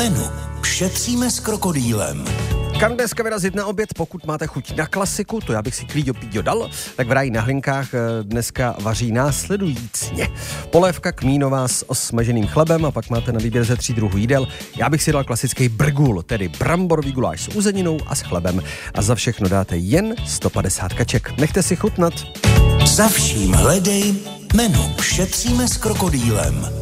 Menu. Šetříme s krokodýlem. Kam dneska vyrazit na oběd, pokud máte chuť na klasiku, to já bych si klíďo píďo dal, tak v Ráji na Hlinkách dneska vaří následujícně. Polévka kmínová s osmaženým chlebem a pak máte na výběr ze 3 druhů jídel. Já bych si dal klasický brgul, tedy bramborový guláš s uzeninou a s chlebem. A za všechno dáte jen 150 kaček. Nechte si chutnat. Za vším hledej Menu. Šetříme s krokodýlem.